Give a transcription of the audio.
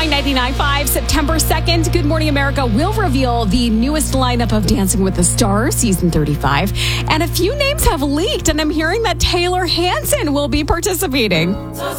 My 99.5, September 2nd, Good Morning America will reveal the newest lineup of Dancing with the Stars, season 35. And a few names have leaked, and I'm hearing that Taylor Hanson will be participating.